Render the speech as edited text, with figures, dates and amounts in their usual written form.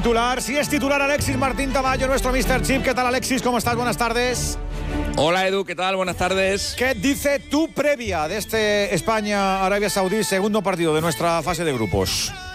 titular. Sí es titular Alexis Martín Tamayo, nuestro Mr. Chip. ¿Qué tal, Alexis? ¿Cómo estás? Buenas tardes. Hola Edu, ¿qué tal? Buenas tardes. ¿Qué dice tu previa de este España-Arabia Saudí, segundo partido de nuestra fase de grupos?